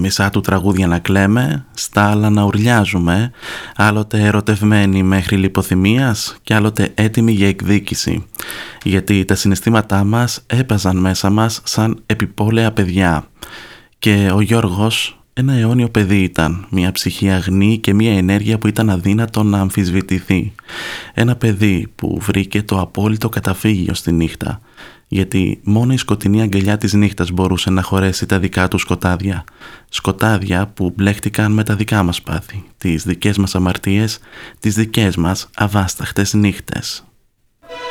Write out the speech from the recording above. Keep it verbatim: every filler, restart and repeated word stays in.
μισά του τραγούδια να κλαίμε, στα άλλα να ουρλιάζουμε, άλλοτε ερωτευμένοι μέχρι λιποθυμίας και άλλοτε έτοιμοι για εκδίκηση. Γιατί τα συναισθήματά μας έπαιζαν μέσα μας σαν επιπόλαια παιδιά. Και ο Γιώργος ένα αιώνιο παιδί ήταν, μια ψυχή αγνή και μια ενέργεια που ήταν αδύνατο να αμφισβητηθεί. Ένα παιδί που βρήκε το απόλυτο καταφύγιο στη νύχτα, γιατί μόνο η σκοτεινή αγκαλιά της νύχτας μπορούσε να χωρέσει τα δικά του σκοτάδια. Σκοτάδια που μπλέχτηκαν με τα δικά μας πάθη, τις δικές μας αμαρτίες, τις δικές μας αβάσταχτες νύχτες.